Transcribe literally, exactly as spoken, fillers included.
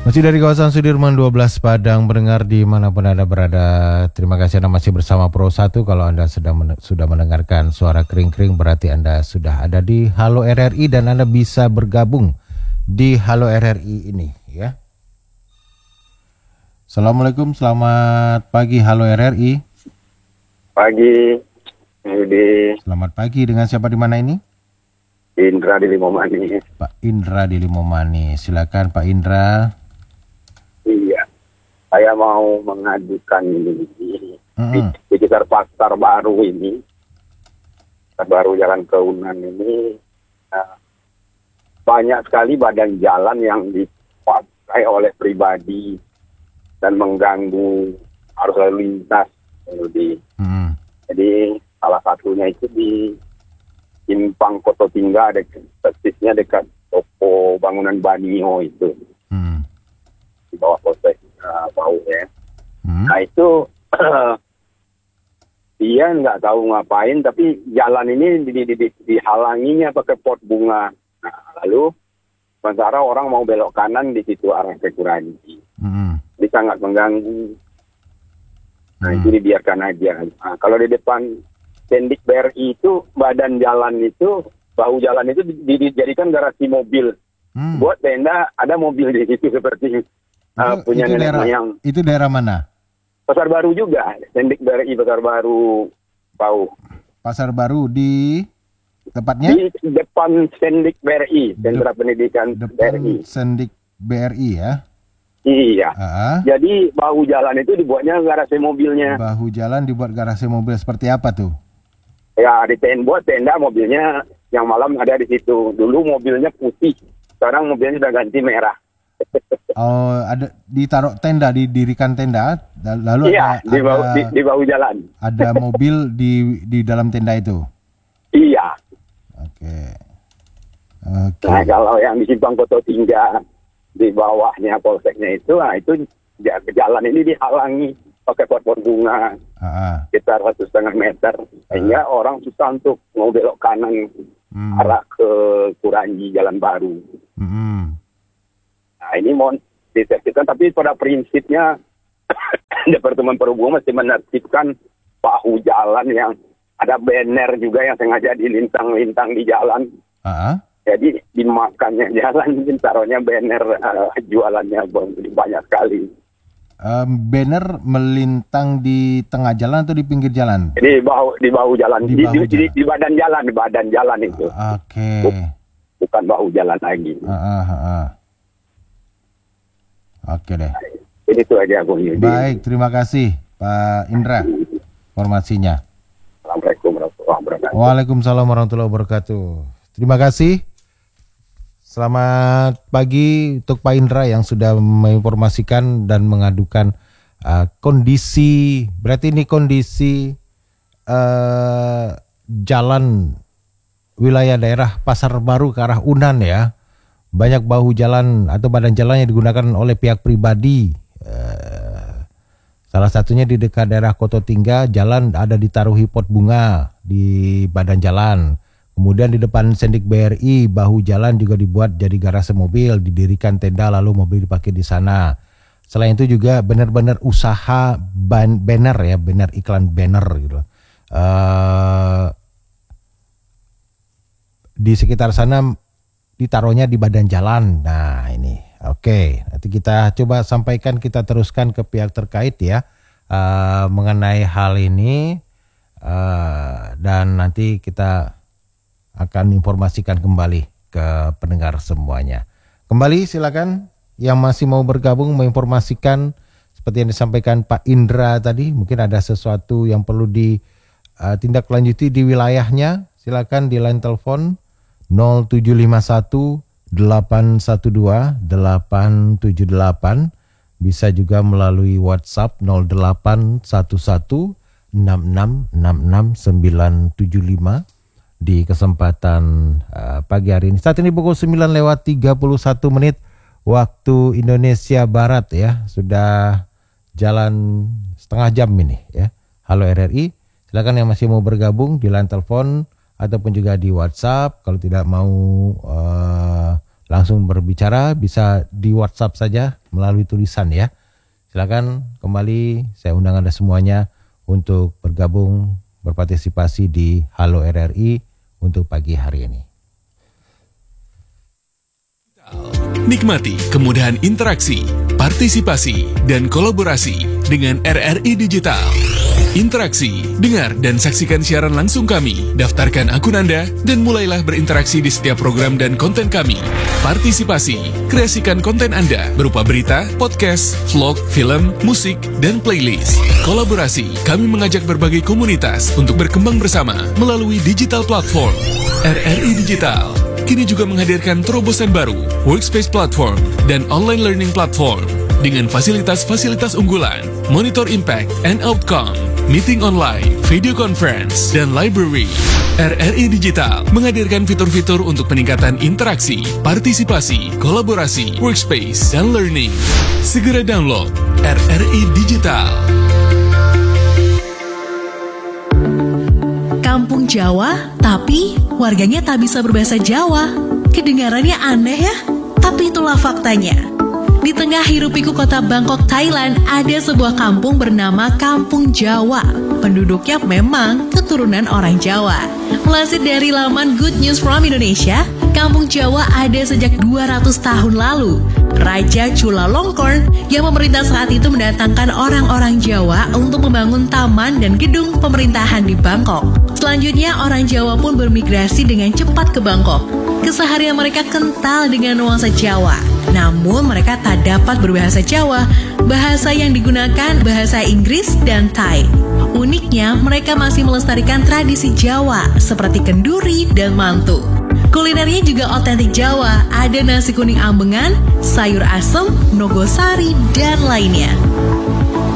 Masih dari kawasan Sudirman dua belas Padang, pendengar dimanapun Anda berada, terima kasih Anda masih bersama Pro satu. Kalau Anda sedang men- sudah mendengarkan suara kering-kering, berarti Anda sudah ada di Halo R R I dan Anda bisa bergabung di Halo R R I ini ya. Assalamualaikum, selamat pagi Halo R R I. Pagi, Yudi. Selamat pagi, dengan siapa di mana ini? Indra di Limomani. Pak Indra di Limomani, silakan Pak Indra. Iya, saya mau mengajukan ini di, Mm-hmm. di sekitar pasar baru ini, pasar baru Jalan Keunan ini, uh, banyak sekali badan jalan yang dipakai oleh pribadi dan mengganggu arus lalu lintas. Jadi, Mm-hmm. jadi salah satunya itu di Simpang Koto Tingga, dekat, persisnya dekat toko bangunan Banio itu. Mm-hmm. Di bawah polsek uh, bau ya. Mm-hmm. Nah itu dia nggak tahu ngapain, tapi jalan ini di, di, di, dihalanginya pakai pot bunga. Nah, lalu sementara orang mau belok kanan di situ arah ke Kuranji, Mm-hmm. ini sangat mengganggu. Nah Mm-hmm. itu dibiarkan aja. Nah, kalau di depan Sendik B R I itu badan jalan itu, bahu jalan itu dijadikan garasi mobil. Mm. Buat tenda, ada mobil di situ seperti uh, Itu, punya itu nenek daerah, moyang. itu daerah mana? Pasar Baru juga, Sendik B R I Pasar Baru, Pau. Pasar Baru di tepatnya? Di depan Sendik B R I, Sentra Dep- Pendidikan B R I. Depan Sendik B R I ya. Iya. Ah, Jadi bahu jalan itu dibuatnya garasi mobilnya. bahu jalan dibuat garasi mobil seperti apa tuh? Ya di tenda, buat tenda mobilnya yang malam ada di situ. Dulu mobilnya putih, sekarang mobilnya sudah ganti merah. Oh, ada ditaruh tenda, didirikan tenda, da- lalu Iya, ada di bahu, ada, di, di bahu jalan. ada mobil di di dalam tenda itu. Iya. Oke. Oke. Nah kalau yang di Simpang Koto Tingga di bawahnya polseknya itu, nah itu ja- jalan ini dihalangi pakai pot-pot bunga Ah, ah. sekitar satu setengah meter, sehingga orang susah untuk mau belok kanan Hmm. arah ke Kuranji Jalan Baru. Mm-mm. Nah ini mau ditertibkan, tapi pada prinsipnya Departemen Perhubungan masih menertibkan bahu jalan yang ada banner juga yang sengaja dilintang-lintang di jalan. Ah, ah. Jadi dimakannya jalan, taruhnya banner uh, jualannya banyak sekali. Em, banner melintang di tengah jalan atau di pinggir jalan? Di bahu di bahu jalan, Di di, bahu di, di, jalan. di badan jalan, di badan jalan itu, Oke. bukan bahu jalan lagi. Ah, ah, ah, ah. Oke deh. Jadi itu aja aku Yudi. Baik, terima kasih Pak Indra informasinya. Assalamualaikum warahmatullahi wabarakatuh. Waalaikumsalam warahmatullahi wabarakatuh. Terima kasih. Selamat pagi untuk Pak Indra yang sudah menginformasikan dan mengadukan uh, kondisi, berarti ini kondisi uh, jalan wilayah daerah Pasar Baru ke arah Unan ya. Banyak bahu jalan atau badan jalan yang digunakan oleh pihak pribadi. Uh, salah satunya di dekat daerah Koto Tingga, jalan ada ditaruhi pot bunga di badan jalan. Kemudian di depan Sendik B R I, bahu jalan juga dibuat jadi garasi mobil, didirikan tenda lalu mobil dipakai di sana. Selain itu juga benar-benar usaha ban- banner ya, banner iklan banner gitu. Uh, di sekitar sana ditaruhnya di badan jalan. Nah ini, oke. Nanti kita coba sampaikan, kita teruskan ke pihak terkait ya uh, mengenai hal ini uh, dan nanti kita akan informasikan kembali ke pendengar semuanya. Kembali silakan yang masih mau bergabung menginformasikan seperti yang disampaikan Pak Indra tadi, mungkin ada sesuatu yang perlu ditindaklanjuti di wilayahnya. Silakan di line telepon nol tujuh lima satu delapan satu dua delapan tujuh delapan, bisa juga melalui WhatsApp nol delapan satu satu enam enam enam enam sembilan tujuh lima di kesempatan uh, pagi hari ini. Saat ini pukul sembilan lewat tiga puluh satu menit waktu Indonesia Barat ya. Sudah jalan setengah jam ini ya. Halo R R I, silakan yang masih mau bergabung di line telepon ataupun juga di WhatsApp. Kalau tidak mau uh, langsung berbicara bisa di WhatsApp saja melalui tulisan ya. Silakan kembali, saya undang Anda semuanya untuk bergabung berpartisipasi di Halo R R I untuk pagi hari ini. Nikmati kemudahan interaksi, partisipasi, dan kolaborasi dengan R R I Digital. Interaksi, dengar dan saksikan siaran langsung kami, daftarkan akun Anda, dan mulailah berinteraksi di setiap program dan konten kami. Partisipasi, kreasikan konten Anda berupa berita, podcast, vlog, film, musik, dan playlist. Kolaborasi, kami mengajak berbagai komunitas untuk berkembang bersama melalui digital platform. R R I Digital kini juga menghadirkan terobosan baru, workspace platform, dan online learning platform dengan fasilitas-fasilitas unggulan, monitor impact and outcome, meeting online, video conference, dan library. R R I Digital menghadirkan fitur-fitur untuk peningkatan interaksi, partisipasi, kolaborasi, workspace, dan learning. Segera download R R I Digital. Kampung Jawa, tapi warganya tak bisa berbahasa Jawa. Kedengarannya aneh ya, tapi itulah faktanya. Di tengah hiruk-pikuk kota Bangkok, Thailand, ada sebuah kampung bernama Kampung Jawa. Penduduknya memang keturunan orang Jawa. Melansir dari laman Good News from Indonesia, Kampung Jawa ada sejak dua ratus tahun lalu. Raja Chulalongkorn yang memerintah saat itu mendatangkan orang-orang Jawa untuk membangun taman dan gedung pemerintahan di Bangkok. Selanjutnya, orang Jawa pun bermigrasi dengan cepat ke Bangkok. Keseharian mereka kental dengan nuansa Jawa. Namun mereka tak dapat berbahasa Jawa. Bahasa yang digunakan bahasa Inggris dan Thai. Uniknya, mereka masih melestarikan tradisi Jawa seperti kenduri dan mantu. Kulinernya juga otentik Jawa. Ada nasi kuning ambengan, sayur asem, nogosari, dan lainnya.